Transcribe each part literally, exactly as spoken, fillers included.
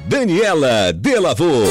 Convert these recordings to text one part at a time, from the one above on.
Daniela Delavô.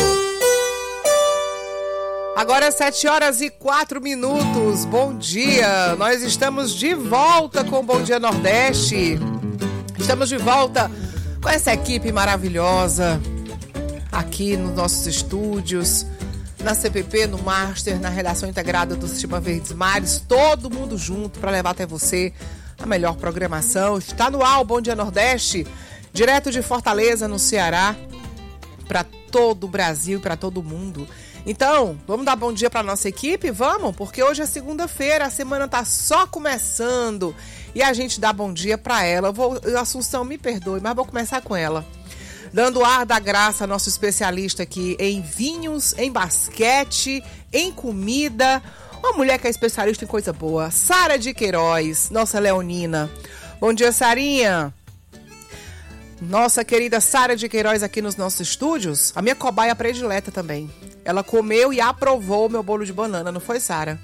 Agora sete horas e quatro minutos. Bom dia. Nós estamos de volta com o Bom Dia Nordeste. Estamos de volta com essa equipe maravilhosa aqui nos nossos estúdios, na C P P, no Master, na redação integrada do Sistema Verdes Mares, todo mundo junto para levar até você a melhor programação. Está no ar o Bom Dia Nordeste, direto de Fortaleza, no Ceará, para todo o Brasil e para todo o mundo. Então, vamos dar bom dia para nossa equipe? Vamos, porque hoje é segunda-feira, a semana tá só começando e a gente dá bom dia para ela. Eu vou, Assunção, me perdoe, mas vou começar com ela. Dando ar da graça, nosso especialista aqui em vinhos, em basquete, em comida. Uma mulher que é especialista em coisa boa, Sara de Queiroz, nossa leonina. Bom dia, Sarinha. Nossa querida Sara de Queiroz aqui nos nossos estúdios, a minha cobaia predileta também. Ela comeu e aprovou o meu bolo de banana, não foi, Sara?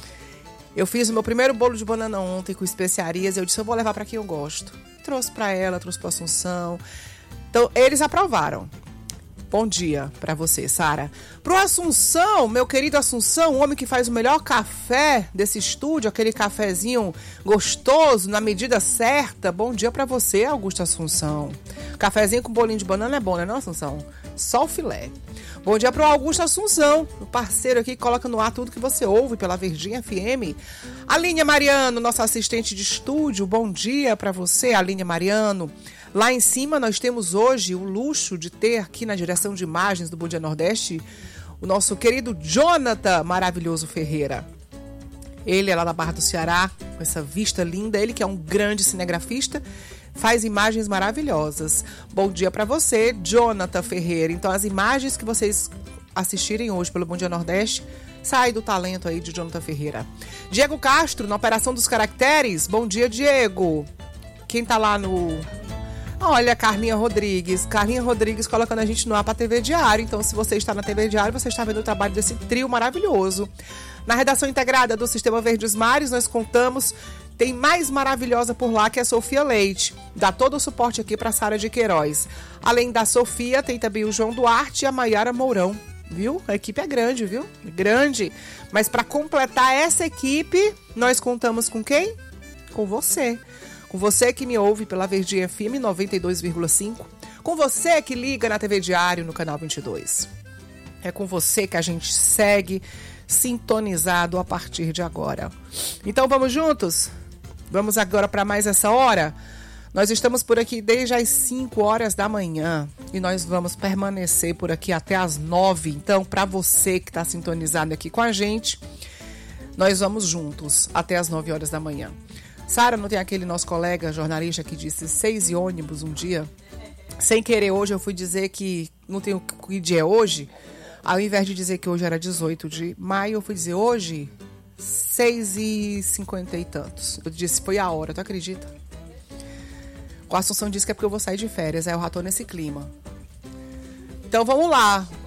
Eu fiz o meu primeiro bolo de banana ontem com especiarias, eu disse, eu vou levar para quem eu gosto. Trouxe para ela, trouxe para Assunção. Então, eles aprovaram. Bom dia para você, Sara. Pro Assunção, meu querido Assunção, o homem que faz o melhor café desse estúdio, aquele cafezinho gostoso, na medida certa. Bom dia para você, Augusto Assunção. Cafezinho com bolinho de banana é bom, né, não, Assunção? Só o filé. Bom dia pro Augusto Assunção, o parceiro aqui que coloca no ar tudo que você ouve pela Verdinha F M. Aline Mariano, nossa assistente de estúdio, bom dia para você, Aline Mariano. Lá em cima nós temos hoje o luxo de ter aqui na direção de imagens do Bom Dia Nordeste o nosso querido Jonathan Maravilhoso Ferreira. Ele é lá da Barra do Ceará, com essa vista linda. Ele que é um grande cinegrafista, faz imagens maravilhosas. Bom dia para você, Jonathan Ferreira. Então as imagens que vocês assistirem hoje pelo Bom Dia Nordeste sai do talento aí de Jonathan Ferreira. Diego Castro, na Operação dos Caracteres. Bom dia, Diego. Quem tá lá no... Olha, Carlinha Rodrigues. Carlinha Rodrigues colocando a gente no ar para a T V Diário. Então, se você está na T V Diário, você está vendo o trabalho desse trio maravilhoso. Na redação integrada do Sistema Verdes Mares, nós contamos, tem mais maravilhosa por lá, que é a Sofia Leite. Dá todo o suporte aqui para a Sara de Queiroz. Além da Sofia, tem também o João Duarte e a Maiara Mourão. Viu? A equipe é grande, viu? Grande. Mas para completar essa equipe, nós contamos com quem? Com você. Com você que me ouve pela Verdinha F M noventa e dois vírgula cinco. Com você que liga na T V Diário no canal vinte e dois. É com você que a gente segue sintonizado a partir de agora. Então vamos juntos? Vamos agora para mais essa hora? Nós estamos por aqui desde as cinco horas da manhã e nós vamos permanecer por aqui até as nove. Então, para você que está sintonizado aqui com a gente, nós vamos juntos até as nove horas da manhã. Sara, não tem aquele nosso colega jornalista que disse seis e ônibus um dia? Sem querer, hoje eu fui dizer que não tem o que dia é hoje. Ao invés de dizer que hoje era dezoito de maio, eu fui dizer hoje seis e cinquenta e tantos. Eu disse, foi a hora, tu acredita? O Assunção disse que é porque eu vou sair de férias, aí eu já tô nesse clima. Então vamos lá.